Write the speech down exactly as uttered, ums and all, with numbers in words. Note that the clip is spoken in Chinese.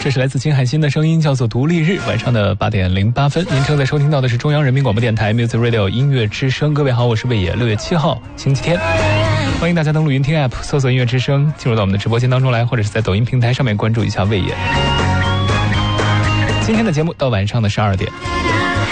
这是来自金海心的声音，叫做独立日。晚上的八点零八分，您正在收听到的是中央人民广播电台 Music Radio 音乐之声。各位好，我是魏野。六月七号星期天，欢迎大家登录云听 App 搜索音乐之声，进入到我们的直播间当中来，或者是在抖音平台上面关注一下魏野。今天的节目到晚上的十二点。